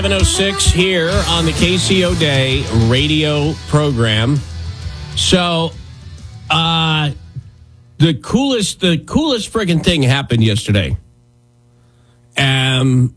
7:06 here on the KCO Day radio program. So, the coolest friggin' thing happened yesterday. And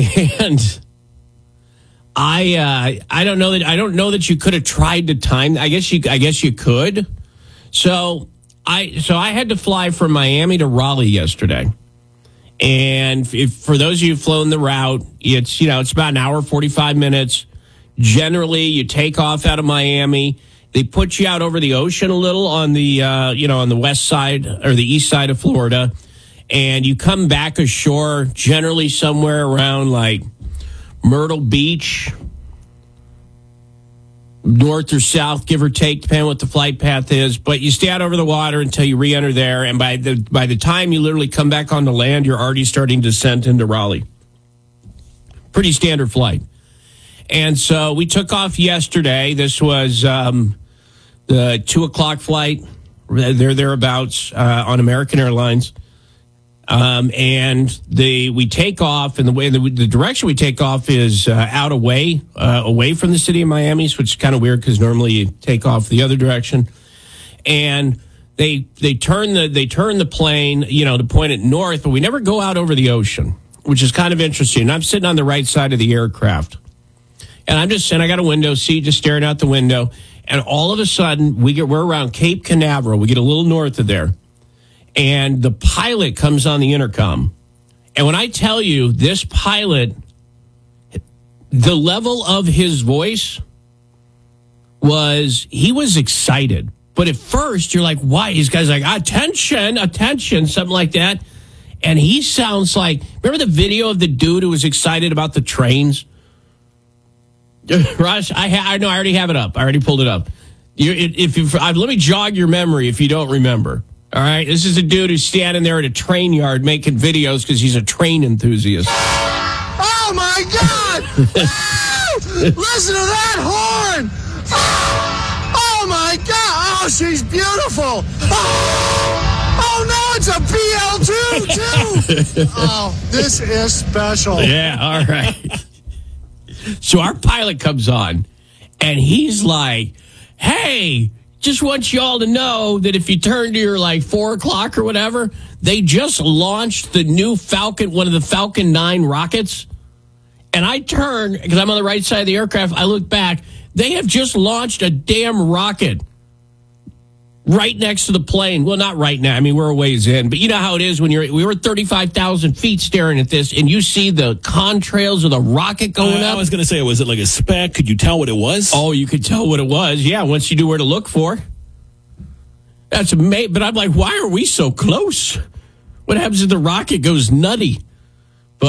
I don't know that you could have tried to time. I guess you could. So I had to fly from Miami to Raleigh yesterday. And for those of you who've flown the route, it's about an hour, 45 minutes. Generally, you take off out of Miami. They put you out over the ocean a little on the, on the west side or the east side of Florida. And you come back ashore, generally somewhere around like Myrtle Beach, north or south, give or take, depending on what the flight path is. But you stay out over the water until you re-enter there. And by the time you literally come back onto land, you're already starting descent into Raleigh. Pretty standard flight. And so we took off yesterday. This was the 2 o'clock flight, thereabouts, on American Airlines. And we take off, and the direction we take off is out away from the city of Miami, which is kind of weird because normally you take off the other direction. And they turn the plane, to point it north, but we never go out over the ocean, which is kind of interesting. And I'm sitting on the right side of the aircraft, and I got a window seat, just staring out the window, and all of a sudden we're around Cape Canaveral. We get a little north of there. And the pilot comes on the intercom. And when I tell you, this pilot, the level of his voice he was excited. But at first, you're like, why? This guy's like, attention, something like that. And he sounds like, remember the video of the dude who was excited about the trains? Rush, I know, I already have it up. I already pulled it up. Let me jog your memory if you don't remember. All right, this is a dude who's standing there at a train yard making videos because he's a train enthusiast. Oh, my God! Listen to that horn! Oh, my God! Oh, she's beautiful! Oh no, it's a BL2, too! Oh, this is special. Yeah, all right. So our pilot comes on, and he's like, hey, just want you all to know that if you turn to your 4 o'clock or whatever, they just launched the new Falcon, one of the Falcon 9 rockets. And I turn, because I'm on the right side of the aircraft, I look back. They have just launched a damn rocket right next to the plane. Well, not right now. I mean, we're a ways in. But you know how it is when we were 35,000 feet staring at this, and you see the contrails of the rocket going up. I was going to say, was it like a speck? Could you tell what it was? Oh, you could tell what it was. Yeah, once you knew where to look for. That's amazing. But I'm like, why are we so close? What happens if the rocket goes nutty?